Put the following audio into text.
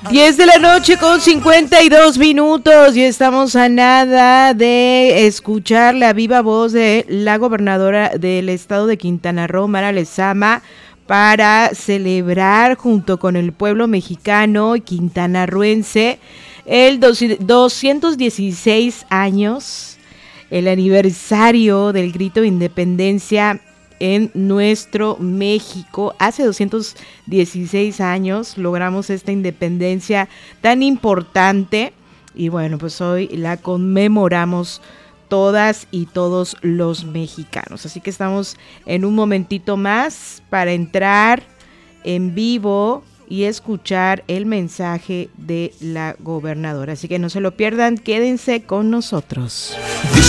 10 de la noche con 52 minutos y estamos a nada de escuchar la viva voz de la gobernadora del estado de Quintana Roo, Mara Lezama, para celebrar junto con el pueblo mexicano y quintanarruense el 216 años, el aniversario del grito de independencia en nuestro México. Hace 216 años logramos esta independencia tan importante y bueno, pues hoy la conmemoramos todas y todos los mexicanos. Así que estamos en un momentito más para entrar en vivo y escuchar el mensaje de la gobernadora. Así que no se lo pierdan, quédense con nosotros.